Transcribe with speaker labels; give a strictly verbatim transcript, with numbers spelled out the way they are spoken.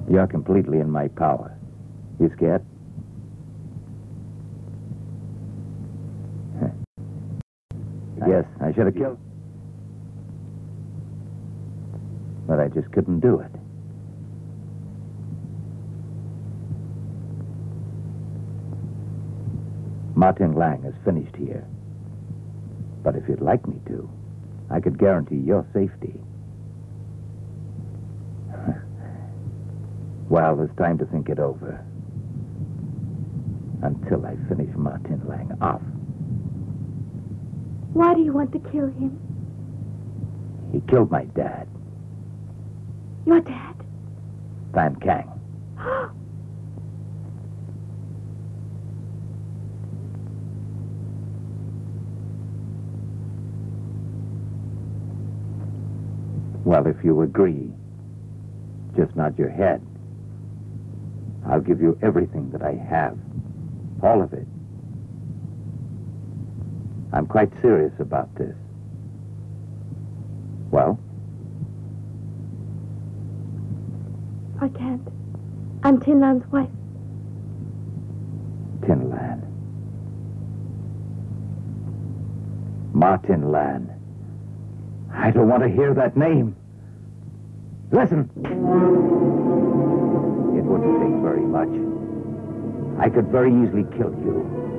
Speaker 1: You're completely in my power. You scared? Yes, I should have killed. But I just couldn't do it. Martin Lang is finished here. But if you'd like me to, I could guarantee your safety. Well, there's time to think it over. Until I finish Martin Lang off.
Speaker 2: Why do you want to kill him?
Speaker 1: He killed my dad,
Speaker 2: Your dad?
Speaker 1: Van Kang. Well, if you agree, just nod your head. I'll give you everything that I have. All of it. I'm quite serious about this. Well?
Speaker 2: I can't. I'm Tin Lan's wife.
Speaker 1: Tin Lan. Martin Lan. I don't want to hear that name. Listen. It wouldn't take very much. I could very easily kill you.